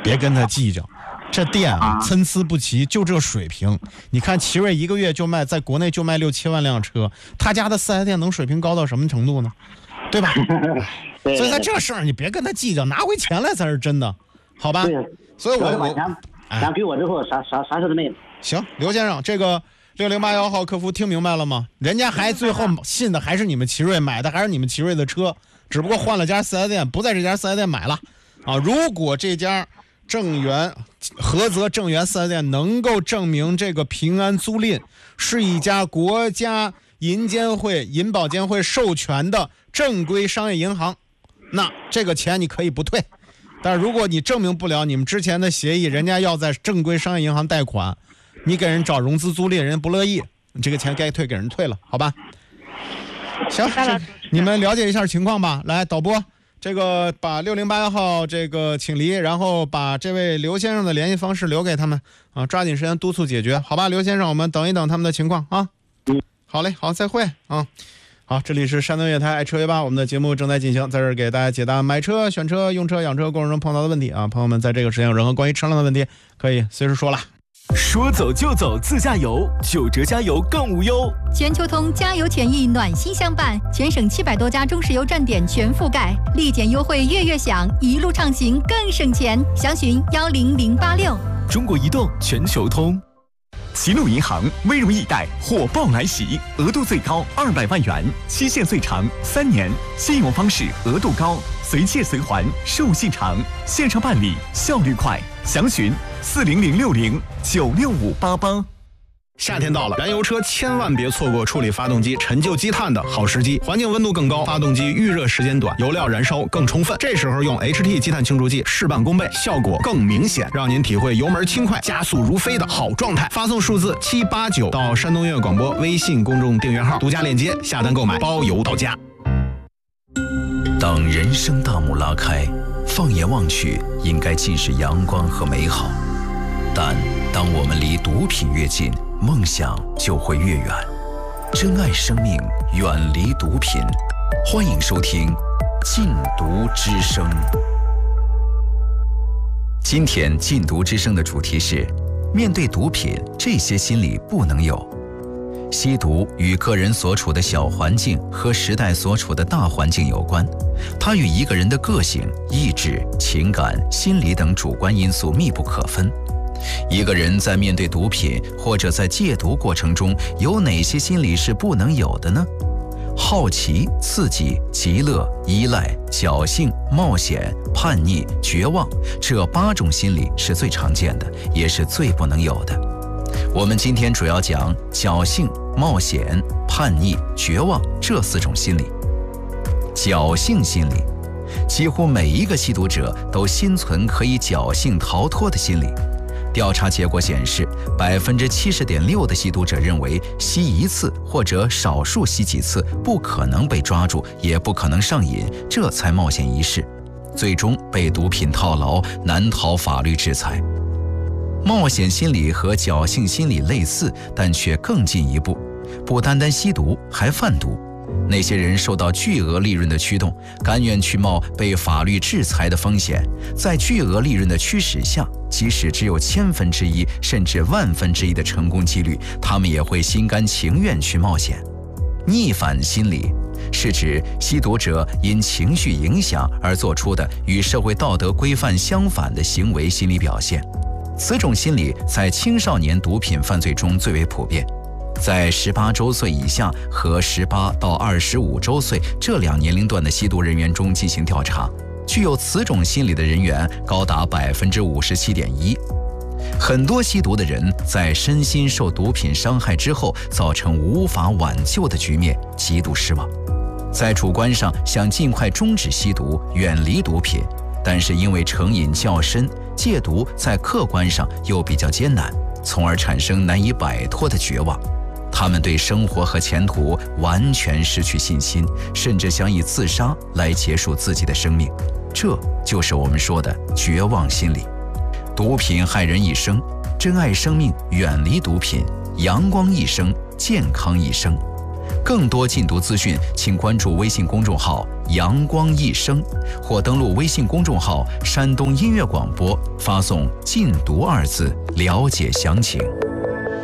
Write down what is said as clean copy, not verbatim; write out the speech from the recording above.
别跟他计较。这店啊，参差不齐，就这水平。你看奇瑞一个月就卖，在国内就卖6、7万辆车，他家的4S店能水平高到什么程度呢？对吧？所以在这事儿你别跟他计较，拿回钱来才是真的，好吧？所以我钱给我之后，啥事都没有。 行，刘先生，这个6081号客服听明白了吗？人家还最后信的还是你们奇瑞，买的还是你们奇瑞的车，只不过换了家4S店，不在这家4S店买了啊。如果这家菏泽正源4S店能够证明这个平安租赁是一家国家银保监会授权的正规商业银行，那这个钱你可以不退。但如果你证明不了你们之前的协议，人家要在正规商业银行贷款，你给人找融资租赁，人家不乐意，你这个钱该退给人退了，好吧？行，你们了解一下情况吧。来，导播，这个把6081号这个请离，然后把这位刘先生的联系方式留给他们啊，抓紧时间督促解决，好吧？刘先生，我们等一等他们的情况啊。好嘞，好，再会啊。好，这里是山东乐台爱车约吧，我们的节目正在进行，在这儿给大家解答买车、选车、用车、养车过程中碰到的问题啊。朋友们在这个时间有任何关于车辆的问题，可以随时说了。 说走就走自驾游，9折加油更无忧。 全球通加油权益暖心相伴，全省700多家中石油站点全覆盖，立减优惠月享，一路畅行更省钱。详询10086。 中国移动全球通。齐鲁银行微融易贷火爆来袭，额度最高200万元，期限最长3年，信用方式额度高，随借随还，授信长，线上办理效率快，详询40060965588。 夏天到了，燃油车千万别错过处理发动机陈旧积碳的好时机。环境温度更高，发动机预热时间短，油料燃烧更充分，这时候用 HT 积碳清除剂事半功倍，效果更明显，让您体会油门轻快、加速如飞的好状态。发送数字789到山东音乐广播微信公众订阅号，独家链接下单购买，包邮到家。 当人生大幕拉开，放眼望去，应该尽是阳光和美好。但当我们离毒品越近，梦想就会越远。珍爱生命，远离毒品。欢迎收听《禁毒之声》。今天禁毒之声的主题是：面对毒品，这些心理不能有。吸毒与个人所处的小环境和时代所处的大环境有关，它与一个人的个性、意志、情感、心理等主观因素密不可分。一个人在面对毒品或者在戒毒过程中，有哪些心理是不能有的呢？好奇、刺激、极乐、依赖、侥幸、冒险、叛逆、绝望，这8种心理是最常见的，也是最不能有的。我们今天主要讲侥幸、冒险、叛逆、绝望这4种心理。侥幸心理，几乎每一个吸毒者都心存可以侥幸逃脱的心理。调查结果显示，70.6%的吸毒者认为吸1次或者少数吸几次不可能被抓住，也不可能上瘾，这才冒险一试，最终被毒品套牢，难逃法律制裁。冒险心理和侥幸心理类似，但却更进一步，不单单吸毒，还贩毒。那些人受到巨额利润的驱动，甘愿去冒被法律制裁的风险，在巨额利润的驱使下，即使只有1/1000甚至1/1000的成功几率，他们也会心甘情愿去冒险。逆反心理是指吸毒者因情绪影响而做出的与社会道德规范相反的行为心理表现，此种心理在青少年毒品犯罪中最为普遍。在18周岁以下和18到25周岁这2年龄段的吸毒人员中进行调查，具有此种心理的人员高达57.1%。很多吸毒的人在身心受毒品伤害之后，造成无法挽救的局面，极度失望。在主观上想尽快终止吸毒，远离毒品，但是因为成瘾较深，戒毒在客观上又比较艰难，从而产生难以摆脱的绝望。他们对生活和前途完全失去信心，甚至想以自杀来结束自己的生命，这就是我们说的绝望心理。毒品害人一生，珍爱生命，远离毒品，阳光一生，健康一生。 更多禁毒资讯，请关注微信公众号“阳光一生”，或登录微信公众号“山东音乐广播”，发送“禁毒”2字了解详情。